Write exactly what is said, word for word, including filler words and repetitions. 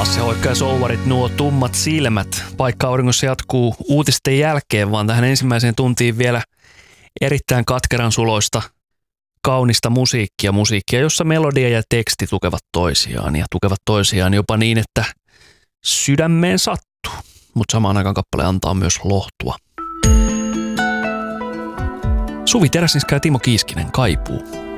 Lasse Hoikka ja Souvarit, nuo tummat silmät. Paikka auringossa jatkuu uutisten jälkeen, vaan tähän ensimmäiseen tuntiin vielä erittäin katkeran suloista, kaunista musiikkia, musiikkia, jossa melodia ja teksti tukevat toisiaan ja tukevat toisiaan jopa niin, että sydämeen sattuu, mutta samaan aikaan kappale antaa myös lohtua. Suvi Teräsniska ja Timo Kiiskinen, Kaipuu.